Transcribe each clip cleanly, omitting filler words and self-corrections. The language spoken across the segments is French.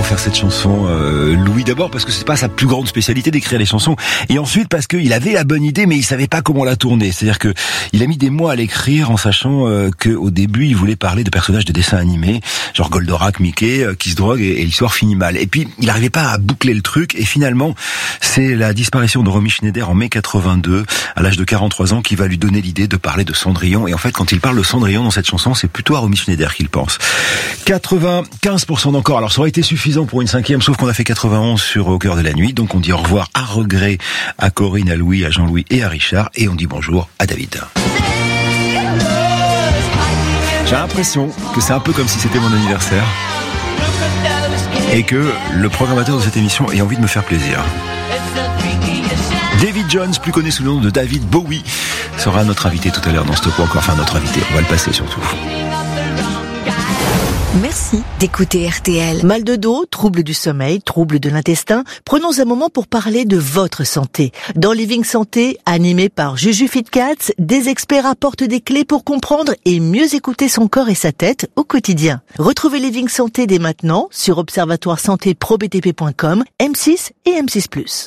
faire cette chanson, Louis, d'abord parce que c'est pas sa plus grande spécialité d'écrire les chansons, et ensuite parce qu'il avait la bonne idée mais il savait pas comment la tourner. C'est-à-dire que il a mis des mois à l'écrire en sachant que au début il voulait parler de personnages de dessins animés, genre Goldorak, Mickey, qui se drogue et l'histoire finit mal. Et puis il n'arrivait pas à boucler le truc, et finalement c'est la disparition de Romy Schneider en mai 82, à l'âge de 43 ans, qui va lui donner l'idée de parler de Cendrillon. Et en fait, quand il parle de Cendrillon dans cette chanson, c'est plutôt à Romy Schneider qu'il pense. 95% d'encore. Alors ça aurait été suffisant pour une cinquième, sauf qu'on a fait 91 sur Au cœur de la nuit. Donc on dit au revoir à regret à Corinne, à Louis, à Jean-Louis et à Richard, et on dit bonjour à David. J'ai l'impression que c'est un peu comme si c'était mon anniversaire et que le programmateur de cette émission ait envie de me faire plaisir. David Jones, plus connu sous le nom de David Bowie, sera notre invité tout à l'heure dans Stop ou encore, enfin notre invité, on va le passer surtout. Merci d'écouter RTL. Mal de dos, troubles du sommeil, troubles de l'intestin. Prenons un moment pour parler de votre santé. Dans Living Santé, animé par Juju Fitcats, des experts apportent des clés pour comprendre et mieux écouter son corps et sa tête au quotidien. Retrouvez Living Santé dès maintenant sur observatoiresantéprobtp.com, M6 et M6+.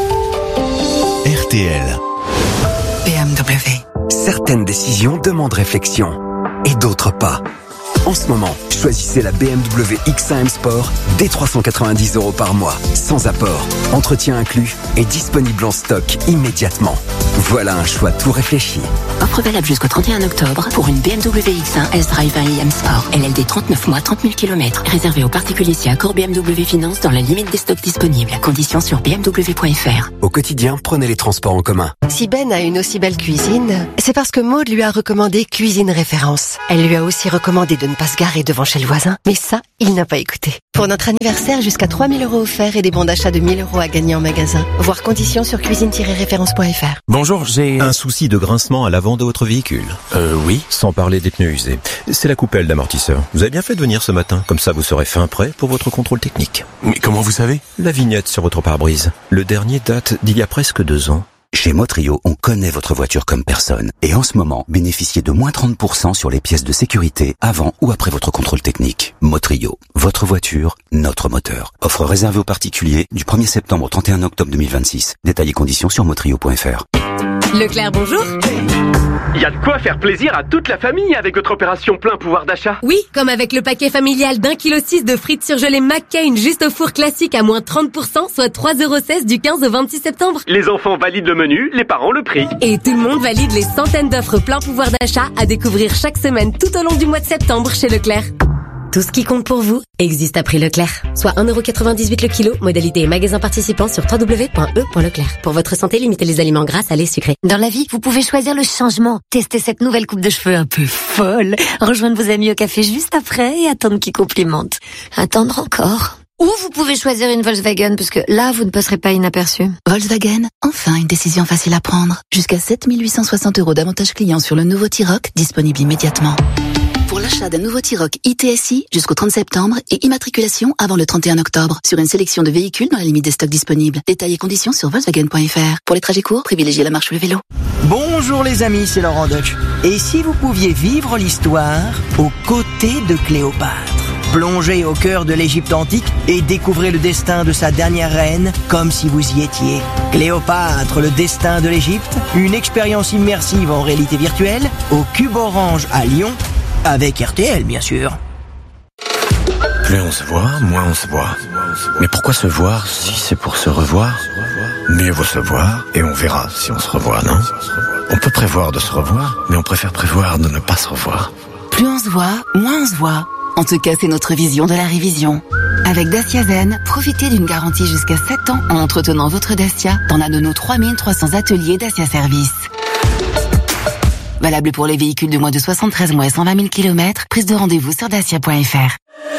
RTL. BMW. Certaines décisions demandent réflexion et d'autres pas. En ce moment, choisissez la BMW X1 M Sport dès 390 € par mois, sans apport, entretien inclus et disponible en stock immédiatement. Voilà un choix tout réfléchi. Offre valable jusqu'au 31 octobre pour une BMW X1 S-Drive 20 M Sport. LLD 39 mois, 30 000 km. Réservé aux particuliers si accord BMW Finance dans la limite des stocks disponibles. Conditions sur bmw.fr. Au quotidien, prenez les transports en commun. Si Ben a une aussi belle cuisine, c'est parce que Maud lui a recommandé Cuisine Référence. Elle lui a aussi recommandé de ne pas se garer devant chez le voisin. Mais ça, il n'a pas écouté. Pour notre anniversaire, jusqu'à 3 000 € offerts et des bons d'achat de 1 000 € à gagner en magasin. Voir conditions sur cuisine-référence.fr. Bonjour, j'ai un souci de grincement à l'avant de votre véhicule. Oui. Sans parler des pneus usés. C'est la coupelle d'amortisseur. Vous avez bien fait de venir ce matin. Comme ça, vous serez fin prêt pour votre contrôle technique. Mais comment vous savez? La vignette sur votre pare-brise. Le dernier date d'il y a presque 2 ans. Chez Motrio, on connaît votre voiture comme personne. Et en ce moment, bénéficiez de moins 30% sur les pièces de sécurité avant ou après votre contrôle technique. Motrio, votre voiture, notre moteur. Offre réservée aux particuliers du 1er septembre au 31 octobre 2026. Détails et conditions sur motrio.fr. Leclerc, bonjour. Il y a de quoi faire plaisir à toute la famille avec votre opération plein pouvoir d'achat. Oui, comme avec le paquet familial d'1,6 kg de frites surgelées McCain juste au four classique à moins 30%, soit 3,16 € du 15 au 26 septembre. Les enfants valident le menu, les parents le prix. Et tout le monde valide les centaines d'offres plein pouvoir d'achat à découvrir chaque semaine tout au long du mois de septembre chez Leclerc. Tout ce qui compte pour vous existe à prix Leclerc. Soit 1,98 € le kilo, modalité et magasin participant sur www.e.leclerc. Pour votre santé, limitez les aliments gras, salés, sucrés. Dans la vie, vous pouvez choisir le changement. Testez cette nouvelle coupe de cheveux un peu folle. Rejoindre vos amis au café juste après et attendre qu'ils complimentent. Attendre encore. Ou vous pouvez choisir une Volkswagen parce que là, vous ne passerez pas inaperçu. Volkswagen, enfin une décision facile à prendre. Jusqu'à 7 860 € d'avantages clients sur le nouveau T-Roc, disponible immédiatement. Pour l'achat d'un nouveau T-Roc ITSI jusqu'au 30 septembre et immatriculation avant le 31 octobre sur une sélection de véhicules dans la limite des stocks disponibles. Détails et conditions sur Volkswagen.fr. Pour les trajets courts, privilégiez la marche ou le vélo. Bonjour les amis, c'est Laurent Deutsch. Et si vous pouviez vivre l'histoire aux côtés de Cléopâtre? Plongez au cœur de l'Égypte antique et découvrez le destin de sa dernière reine comme si vous y étiez. Cléopâtre, le destin de l'Égypte, une expérience immersive en réalité virtuelle au Cube Orange à Lyon, avec RTL bien sûr. Plus on se voit, moins on se voit. Mais pourquoi se voir si c'est pour se revoir? Mieux vaut se voir et on verra si on se revoit, non? On peut prévoir de se revoir, mais on préfère prévoir de ne pas se revoir. Plus on se voit, moins on se voit. En tout cas, c'est notre vision de la révision. Avec Dacia Zen, profitez d'une garantie jusqu'à 7 ans en entretenant votre Dacia dans l'un de nos 3300 ateliers Dacia Service. Valable pour les véhicules de moins de 73 mois et 120 000 km. Prise de rendez-vous sur dacia.fr.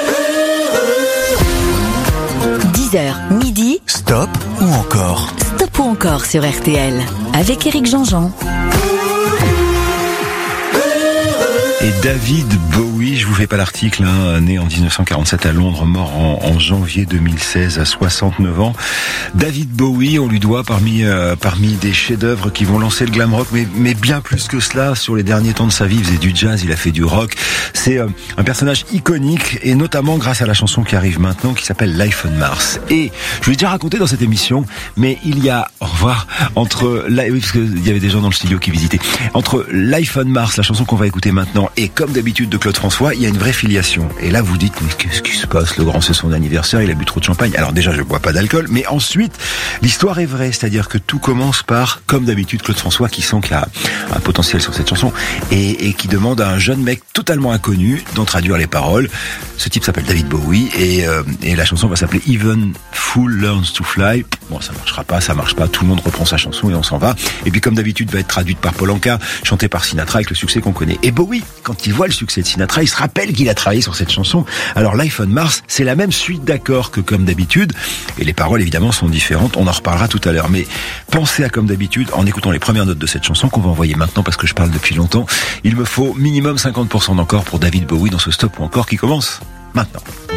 10h, midi. Stop ou encore? Stop ou encore sur RTL. Avec Éric Jean-Jean. Et Et David Bowie, je vous fais pas l'article, né en 1947 à Londres, mort en janvier 2016 à 69 ans. David Bowie, on lui doit parmi des chefs-d'œuvre qui vont lancer le glam rock, mais bien plus que cela. Sur les derniers temps de sa vie, il faisait du jazz, il a fait du rock. C'est un personnage iconique, et notamment grâce à la chanson qui arrive maintenant, qui s'appelle Life on Mars. Et je vous l'ai déjà raconté dans cette émission, mais il y a, au revoir, oui, parce qu'il y avait des gens dans le studio qui visitaient, entre Life on Mars, la chanson qu'on va écouter maintenant, et comme d'habitude de Claude François, il y a une vraie filiation. Et là, vous dites, mais qu'est-ce qui se passe? Le grand, c'est son anniversaire, il a bu trop de champagne. Alors déjà, je bois pas d'alcool, mais ensuite, l'histoire est vraie, c'est-à-dire que tout commence par, comme d'habitude, Claude François qui sent qu'il y a un potentiel sur cette chanson, et qui demande à un jeune mec totalement inconnu d'en traduire les paroles. Ce type s'appelle David Bowie, et la chanson va s'appeler Even Fool Learns to Fly. Bon, ça marche pas, tout le monde reprend sa chanson et on s'en va. Et puis comme d'habitude, va être traduite par Paul Anka, chantée par Sinatra avec le succès qu'on connaît. Et Bowie, quand il voit le succès de Sinatra, il se rappelle qu'il a travaillé sur cette chanson. Alors Life on Mars, c'est la même suite d'accords que comme d'habitude, et les paroles évidemment sont différentes, on en reparlera tout à l'heure. Mais pensez à comme d'habitude en écoutant les premières notes de cette chanson qu'on va envoyer maintenant parce que je parle depuis longtemps. Il me faut minimum 50% d'encore pour David Bowie dans ce stop ou encore qui commence maintenant.